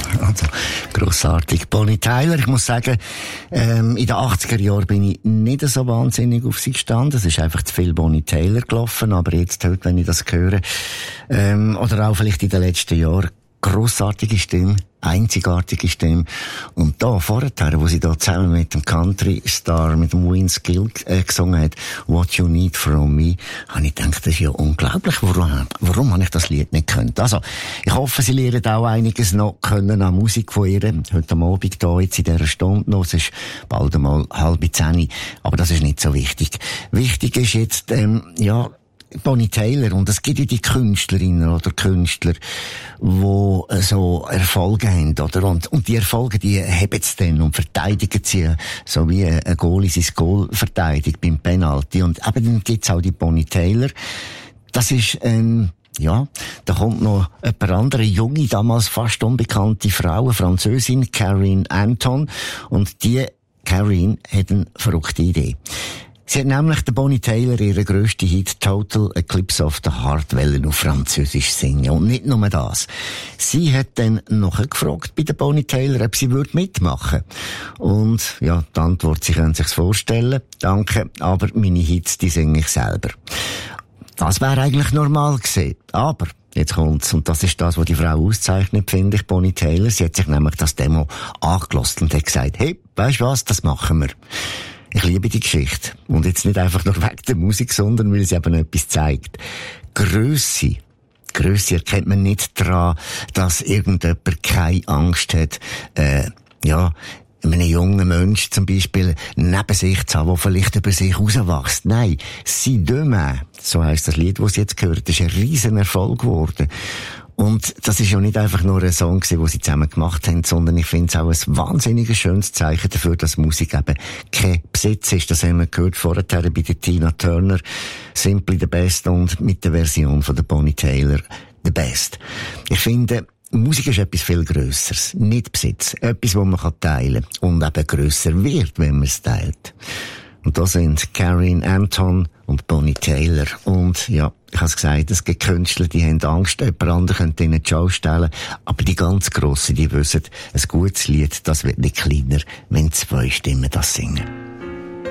Also, grossartig. Bonnie Tyler, ich muss sagen, in den 80er Jahren bin ich nicht so wahnsinnig auf sie gestanden. Es ist einfach zu viel Bonnie Tyler gelaufen, aber jetzt halt, wenn ich das höre, oder auch vielleicht in den letzten Jahren, grossartige Stimme, einzigartige Stimme. Und da, vorher, wo sie da zusammen mit dem Country-Star, mit dem Vince Gill gesungen hat, What You Need From Me, habe ich gedacht, das ist ja unglaublich. Warum habe ich das Lied nicht gekannt? Also, ich hoffe, Sie lernen auch einiges noch können an Musik von ihr. Heute am Abend da, jetzt in dieser Stunde noch. Es ist bald einmal 9:30. Aber das ist nicht so wichtig. Wichtig ist jetzt, Bonnie Tyler, und es gibt ja die Künstlerinnen oder Künstler, die so Erfolge haben, oder? Und die Erfolge, die haben sie dann und verteidigen sie, so wie ein Goalie sein Goal verteidigt beim Penalty. Und eben dann gibt's auch die Bonnie Tyler. Das ist, da kommt noch eine andere junge, damals fast unbekannte Frau, eine Französin, Karine Anton. Und die Karine hat eine verrückte Idee. Sie hat nämlich der Bonnie Tyler ihren grössten Hit Total Eclipse of the Heart auf Französisch singen. Und nicht nur das. Sie hat dann noch gefragt bei der Bonnie Tyler, ob sie mitmachen würde. Und ja, die Antwort, Sie können sich's vorstellen. Danke, aber meine Hits, die singe ich selber. Das wäre eigentlich normal gewesen. Aber jetzt kommt's. Und das ist das, was die Frau auszeichnet, finde ich, Bonnie Tyler. Sie hat sich nämlich das Demo angelassen und hat gesagt, hey, weisst was, das machen wir. Ich liebe die Geschichte. Und jetzt nicht einfach nur wegen der Musik, sondern weil sie eben etwas zeigt. Grösse erkennt man nicht daran, dass irgendjemand keine Angst hat, einen jungen Mensch zum Beispiel neben sich zu haben, der vielleicht über sich rauswächst. Nein, «Si demain», so heisst das Lied, das Sie jetzt gehört, ist ein riesen Erfolg geworden. Und das ist ja nicht einfach nur ein Song gewesen, den sie zusammen gemacht haben, sondern ich finde es auch ein wahnsinnig schönes Zeichen dafür, dass Musik eben kein Besitz ist. Das haben wir gehört vorher bei der Tina Turner, «Simply the Best», und mit der Version von der Bonnie Tyler, «The Best». Ich finde, Musik ist etwas viel Grösseres, nicht Besitz. Etwas, das man teilen kann und eben grösser wird, wenn man es teilt. Und da sind Karine Anton und Bonnie Tyler. Und ja, ich habe es gesagt, es gibt Künstler, die haben Angst, jemand anderes könnte ihnen die Show stellen. Aber die ganz Grossen, die wissen, ein gutes Lied, das wird nicht kleiner, wenn zwei Stimmen das singen.